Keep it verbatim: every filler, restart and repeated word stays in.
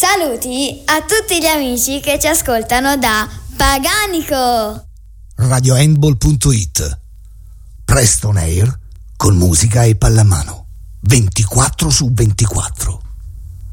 Saluti a tutti gli amici che ci ascoltano da Paganico. radio handball punto it. Presto on air con musica e pallamano ventiquattro su ventiquattro.